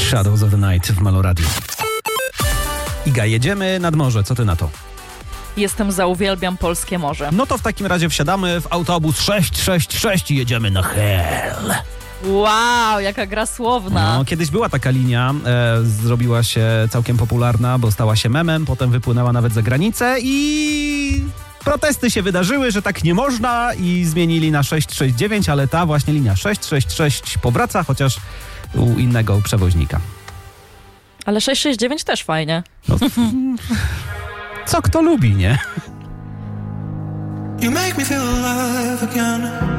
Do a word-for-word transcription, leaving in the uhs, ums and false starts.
Shadows of the Night w Malo Radio. Iga, jedziemy nad morze, co ty na to? Jestem za, uwielbiam polskie morze. No to w takim razie wsiadamy w autobus sześć sześć sześć i jedziemy na Hel. Wow, jaka gra słowna. No, kiedyś była taka linia, e, zrobiła się całkiem popularna, bo stała się memem, potem wypłynęła nawet za granicę i protesty się wydarzyły, że tak nie można i zmienili na sześć sześć dziewięć, ale ta właśnie linia sześć sześć sześć powraca, chociaż u innego przewoźnika. Ale sześć sześć dziewięć też fajnie. No, co kto lubi, nie? You make me feel alive again.